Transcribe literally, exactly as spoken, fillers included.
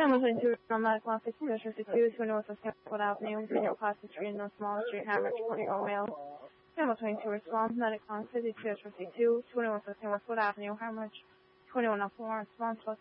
Family twenty-two, from Medical Office, Commissioner fifty-two, twenty-one South Campbell Avenue, Senior Classic Street, North Small Street, Hammer, twenty O'Mail. Family twenty-two, Response, Medical Office, fifty-two, fifty-two, twenty-one South Westwood Avenue, Hammer, twenty-one North Lawrence, Response,